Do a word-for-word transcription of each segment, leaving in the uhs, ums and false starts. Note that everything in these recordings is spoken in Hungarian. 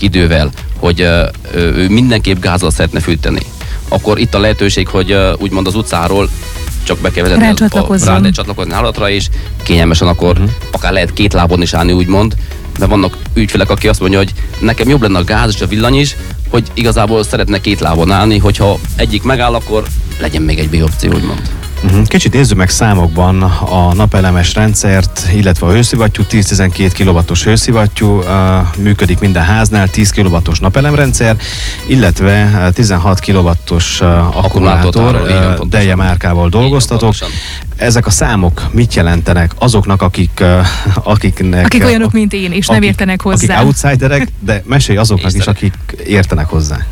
idővel, hogy ő mindenképp gázzal szeretne fűteni, akkor itt a lehetőség, hogy úgymond az utcáról csak be kell vezetni, rá lehet csatlakozni hálózatra, és kényelmesen akkor uh-huh. akár lehet két lábon is állni, úgymond. De vannak ügyfelek, aki azt mondja, hogy nekem jobb lenne a gáz és a villany is, hogy igazából szeretne két lábon állni, hogyha egyik megáll, akkor legyen még egy B-opció, úgymond. Uh-huh. Kicsit nézzük meg számokban a napelemes rendszert, illetve a hőszivattyú, tíz-tizenkét kilowattos hőszivattyú, uh, működik minden háznál, tíz kilowattos napelemrendszer, illetve tizenhat kilowattos uh, akkumulátor, uh, Deje márkával dolgoztatok. Ezek a számok mit jelentenek azoknak, akik, uh, akiknek... Akik olyanok, a, mint én, és akik, nem értenek hozzá. Akik outsiderek, de mesélj azoknak is, akik értenek hozzá.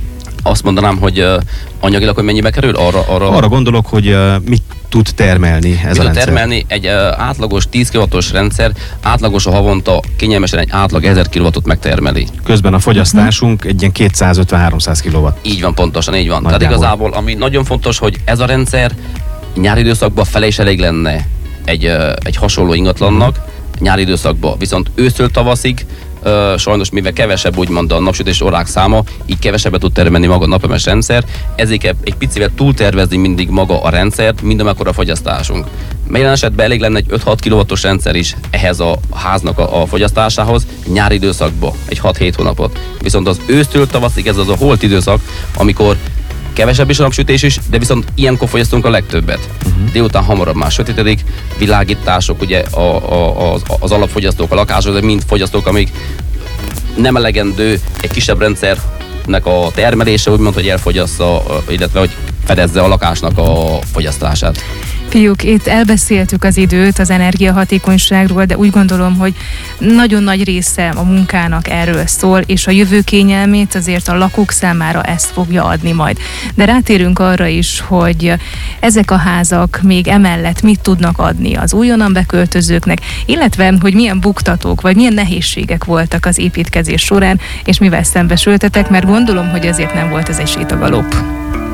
Azt mondanám, hogy uh, anyagilag, hogy mennyibe kerül? Arra, arra... arra gondolok, hogy uh, mit tud termelni ez mit a rendszer? Tud termelni egy uh, átlagos tíz kilowattos rendszer, átlagos a havonta kényelmesen egy átlag ezer kilowattot megtermeli. Közben a fogyasztásunk uh-huh. egy ilyen kétszázötven-háromszáz kilowatt. Így van, pontosan, így van. Nagyjából. Tehát igazából, ami nagyon fontos, hogy ez a rendszer nyári időszakban fele is elég lenne egy, uh, egy hasonló ingatlannak, uh-huh. nyári időszakban. Viszont ősztől tavaszig Uh, sajnos mivel kevesebb úgymond a napsütés órák száma, így kevesebbet tud termelni maga a napemes rendszer, ezért kell egy picivel túltervezni mindig maga a rendszert, mind amekkora a fogyasztásunk. Jelen esetben elég lenne egy öt-hat kilowattos rendszer is ehhez a háznak a, a fogyasztásához nyári időszakban, egy hat-hét hónapot. Viszont az ősztől tavaszig ez az a holt időszak, amikor kevesebb is a napsütés is, de viszont ilyenkor fogyasztunk a legtöbbet. Uh-huh. Délután hamarabb már sötétedik, világítások, ugye a, a, az, az alapfogyasztók, a lakások, de mind fogyasztók, amik nem elegendő egy kisebb rendszernek a termelése, úgymond, hogy elfogyassza, illetve hogy fedezze a lakásnak a fogyasztását. Fiúk, itt elbeszéltük az időt az energiahatékonyságról, de úgy gondolom, hogy nagyon nagy része a munkának erről szól, és a jövő kényelmét azért a lakók számára ezt fogja adni majd. De rátérünk arra is, hogy ezek a házak még emellett mit tudnak adni az újonnan beköltözőknek, illetve, hogy milyen buktatók, vagy milyen nehézségek voltak az építkezés során, és mivel szembesültetek, mert gondolom, hogy ezért nem volt ez egy sétagalop.